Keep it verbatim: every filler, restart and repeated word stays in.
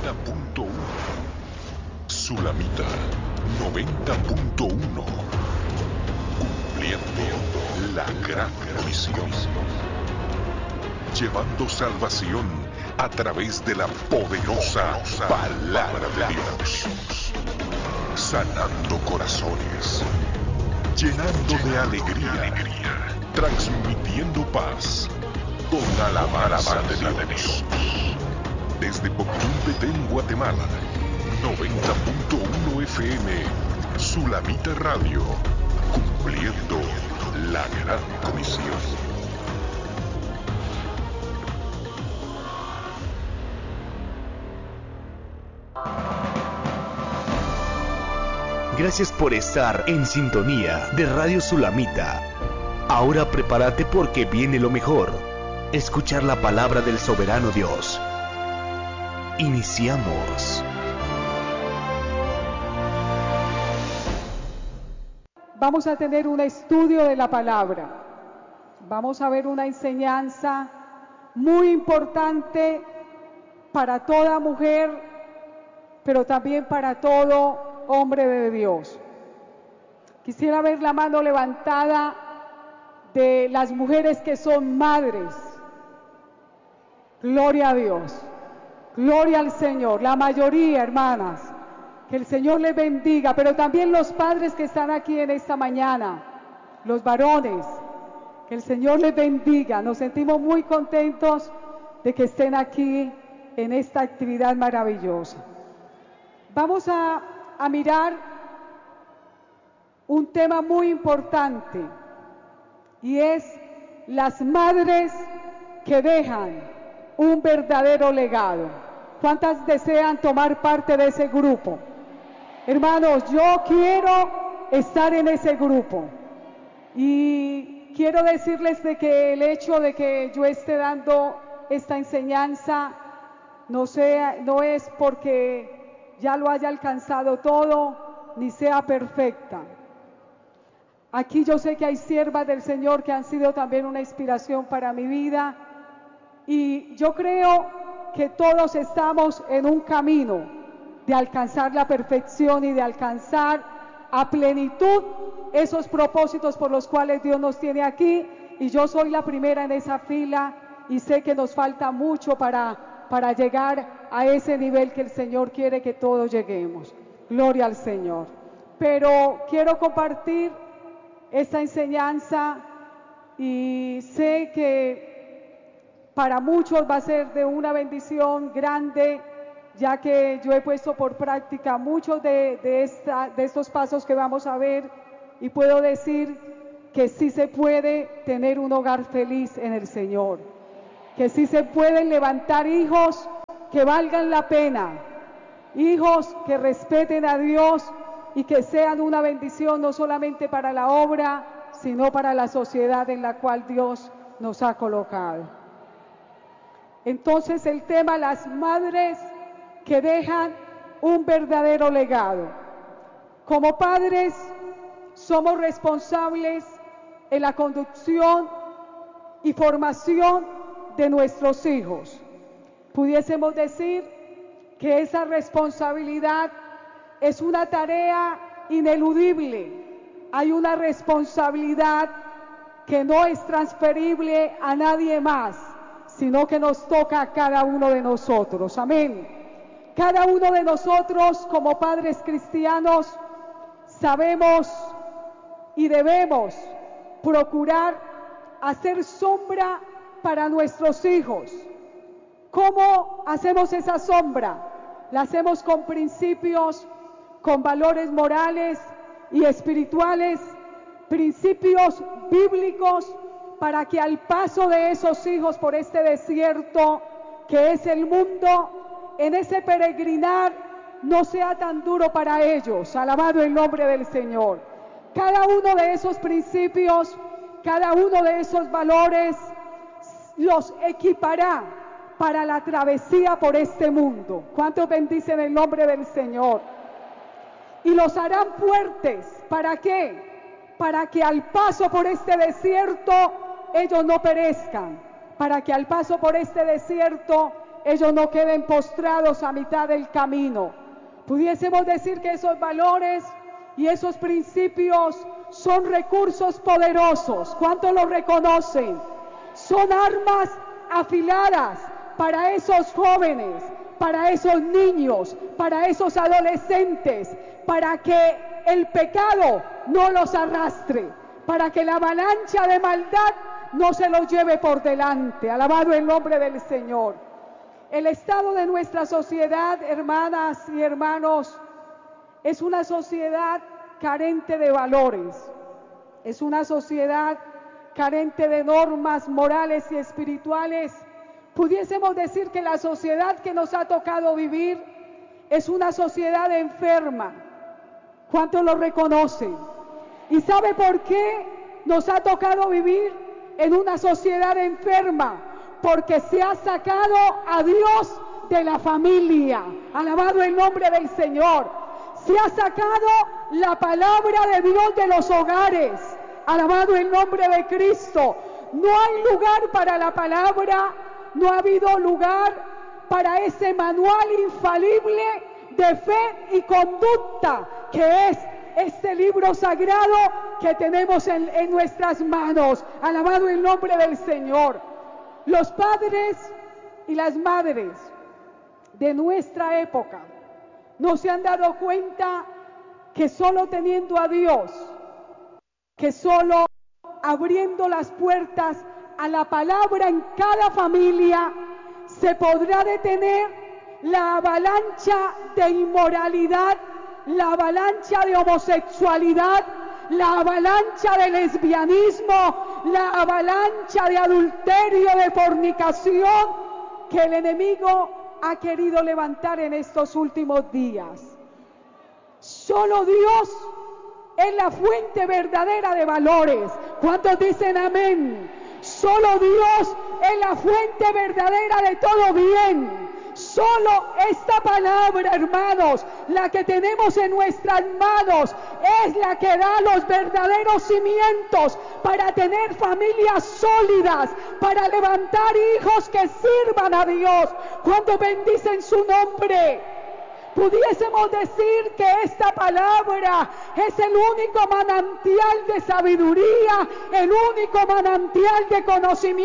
noventa punto uno. Sulamita noventa punto uno. Cumpliendo la gran misión. Llevando salvación a través de la poderosa palabra de Dios. Sanando corazones. Llenando de alegría. Transmitiendo paz. Con alabanza de Dios. Desde Pocumbe, Guatemala. noventa punto uno F M. Sulamita Radio. Cumpliendo la gran comisión. Gracias por estar en sintonía de Radio Sulamita. Ahora prepárate porque viene lo mejor. Escuchar la palabra del soberano Dios. Iniciamos. Vamos a tener un estudio de la palabra. Vamos a ver una enseñanza muy importante para toda mujer, pero también para todo hombre de Dios. Quisiera ver la mano levantada de las mujeres que son madres. Gloria a Dios, gloria al Señor, la mayoría, hermanas, que el Señor les bendiga, pero también los padres que están aquí en esta mañana, los varones, que el Señor les bendiga. Nos sentimos muy contentos de que estén aquí en esta actividad maravillosa. Vamos a a mirar un tema muy importante y es las madres que dejan un verdadero legado. ¿Cuántas desean tomar parte de ese grupo? Hermanos, yo quiero estar en ese grupo y quiero decirles de que el hecho de que yo esté dando esta enseñanza no sea, no es porque ya lo haya alcanzado todo, ni sea perfecta. Aquí yo sé que hay siervas del Señor que han sido también una inspiración para mi vida, y yo creo que todos estamos en un camino de alcanzar la perfección y de alcanzar a plenitud esos propósitos por los cuales Dios nos tiene aquí, y yo soy la primera en esa fila, y sé que nos falta mucho para para llegar a ese nivel que el Señor quiere que todos lleguemos. Gloria al Señor. Pero quiero compartir esta enseñanza y sé que para muchos va a ser de una bendición grande, ya que yo he puesto por práctica muchos de, de, esta, de estos pasos que vamos a ver, y puedo decir que sí se puede tener un hogar feliz en el Señor. Que sí se pueden levantar hijos que valgan la pena, hijos que respeten a Dios y que sean una bendición no solamente para la obra, sino para la sociedad en la cual Dios nos ha colocado. Entonces el tema, las madres que dejan un verdadero legado. Como padres somos responsables en la conducción y formación de nuestros hijos. Pudiésemos decir que esa responsabilidad es una tarea ineludible. Hay una responsabilidad que no es transferible a nadie más, sino que nos toca a cada uno de nosotros. Amén. Cada uno de nosotros como padres cristianos sabemos y debemos procurar hacer sombra para nuestros hijos. ¿Cómo hacemos esa sombra? La hacemos con principios, con valores morales y espirituales, principios bíblicos, para que al paso de esos hijos por este desierto que es el mundo, en ese peregrinar no sea tan duro para ellos. Alabado el nombre del Señor. Cada uno de esos principios, cada uno de esos valores los equipará para la travesía por este mundo. ¿Cuántos bendicen el nombre del Señor? Y los harán fuertes. ¿Para qué? Para que al paso por este desierto ellos no perezcan. Para que al paso por este desierto ellos no queden postrados a mitad del camino. Pudiésemos decir que esos valores y esos principios son recursos poderosos. ¿Cuántos lo reconocen? Son armas afiladas para esos jóvenes, para esos niños, para esos adolescentes, para que el pecado no los arrastre, para que la avalancha de maldad no se los lleve por delante. Alabado el nombre del Señor. El estado de nuestra sociedad, hermanas y hermanos, es una sociedad carente de valores, es una sociedad carente de normas morales y espirituales. Pudiésemos decir que la sociedad que nos ha tocado vivir es una sociedad enferma. ¿Cuántos lo reconocen? ¿Y sabe por qué nos ha tocado vivir en una sociedad enferma? Porque se ha sacado a Dios de la familia. Alabado el nombre del Señor. Se ha sacado la palabra de Dios de los hogares. Alabado el nombre de Cristo. No hay lugar para la palabra, no ha habido lugar para ese manual infalible de fe y conducta que es este libro sagrado que tenemos en, en nuestras manos. Alabado el nombre del Señor. Los padres y las madres de nuestra época no se han dado cuenta que solo teniendo a Dios, que solo abriendo las puertas a la palabra en cada familia, se podrá detener la avalancha de inmoralidad, la avalancha de homosexualidad, la avalancha de lesbianismo, la avalancha de adulterio, de fornicación, que el enemigo ha querido levantar en estos últimos días. Solo Dios es la fuente verdadera de valores. ¿Cuántos dicen amén? Solo Dios es la fuente verdadera de todo bien. Solo esta palabra, hermanos, la que tenemos en nuestras manos, es la que da los verdaderos cimientos para tener familias sólidas, para levantar hijos que sirvan a Dios cuando bendicen su nombre. Pudiésemos decir que esta palabra es el único manantial de sabiduría, el único manantial de conocimiento